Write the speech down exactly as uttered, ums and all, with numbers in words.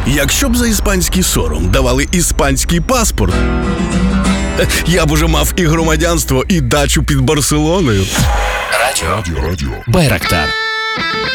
Якщо б за іспанський сором давали іспанський паспорт, я б уже мав і громадянство, і дачу під Барселоною. Радіо. Радіо. Радіо. Байрактар.